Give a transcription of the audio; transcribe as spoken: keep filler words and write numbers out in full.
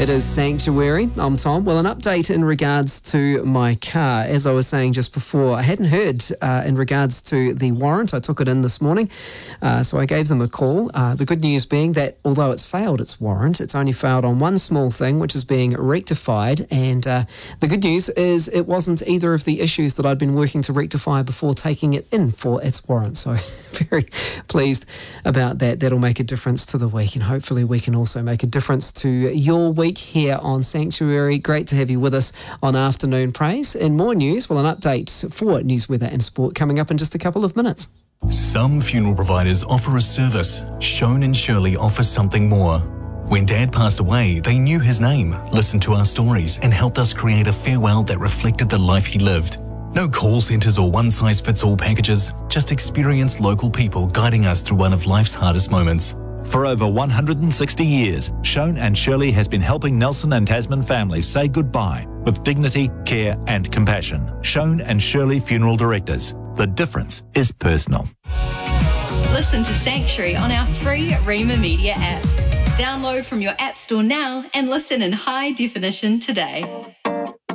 It is Sanctuary. I'm Tom. Well, an update in regards to my car. As I was saying just before, I hadn't heard uh, in regards to the warrant. I took it in this morning, uh, so I gave them a call. Uh, the good news being that although it's failed its warrant, it's only failed on one small thing, which is being rectified. And uh, the good news is it wasn't either of the issues that I'd been working to rectify before taking it in for its warrant. So very pleased about that. That'll make a difference to the week, and hopefully we can also make a difference to your week here on Sanctuary. Great to have you with us on Afternoon Praise. And more news, well, an update for news, weather and sport coming up in just a couple of minutes. Some funeral providers offer a service. Shone and Shirley offers something more. When Dad passed away, they knew his name, listened to our stories, and helped us create a farewell that reflected the life he lived. No call centres or one-size-fits-all packages, just experienced local people guiding us through one of life's hardest moments. For over one hundred sixty years, Shone and Shirley has been helping Nelson and Tasman families say goodbye with dignity, care and compassion. Shone and Shirley Funeral Directors. The difference is personal. Listen to Sanctuary on our free Rima Media app. Download from your app store now and listen in high definition today.